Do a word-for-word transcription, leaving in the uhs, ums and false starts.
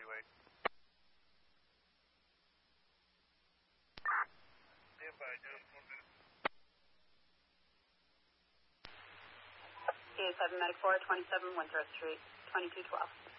evaluate. Stand by, just one minute. C A seven Medic four, twenty-seven Winthrop Street, twenty-two twelve.